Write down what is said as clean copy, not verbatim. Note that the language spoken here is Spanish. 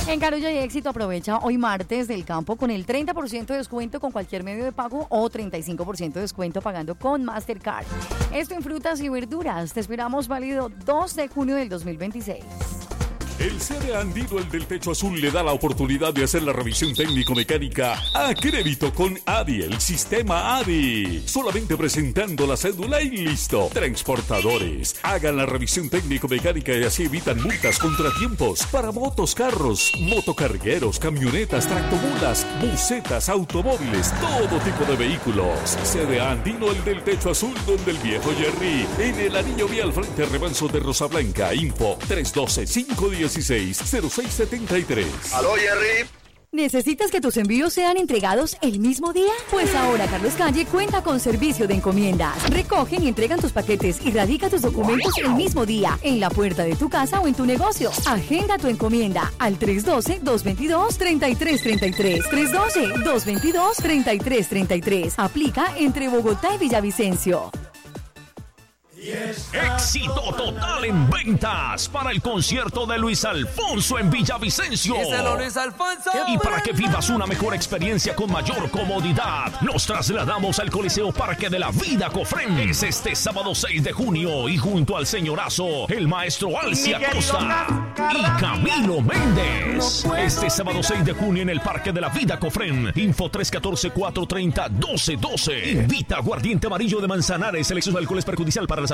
En Carulla y Éxito aprovecha hoy martes del campo con el 30% de descuento con cualquier medio de pago o 35% de descuento pagando con Mastercard. Esto en frutas y verduras. Te esperamos válido 2 de junio del 2026. El CDA Andino, el del techo azul, le da la oportunidad de hacer la revisión técnico-mecánica a crédito con ADI, el sistema ADI. Solamente presentando la cédula y listo. Transportadores, hagan la revisión técnico-mecánica y así evitan multas, contratiempos para motos, carros, motocargueros, camionetas, tractomulas, busetas, automóviles, todo tipo de vehículos. CDA Andino, el del techo azul, donde el viejo Jerry, en el anillo vial frente al remanso de Rosa Blanca. Info 312-516-0673. ¡Aló, Jerry! ¿Necesitas que tus envíos sean entregados el mismo día? Pues ahora Carlos Calle cuenta con servicio de encomiendas. Recogen y entregan tus paquetes y radica tus documentos el mismo día, en la puerta de tu casa o en tu negocio. Agenda tu encomienda al 312-222-3333. 312-222-3333. Aplica entre Bogotá y Villavicencio. Éxito total en ventas para el concierto de Luis Alfonso en Villavicencio. ¡Díselo, Luis Alfonso! Y para que vivas una mejor experiencia con mayor comodidad, nos trasladamos al Coliseo Parque de la Vida Cofrén. Es este sábado 6 de junio y junto al señorazo, el maestro Alcia Costa y Camilo Méndez. Este sábado 6 de junio en el Parque de la Vida Cofrén. Info 314-430-1212. Invita Aguardiente Amarillo de Manzanares. Selección de alcoholes perjudicial para la salud.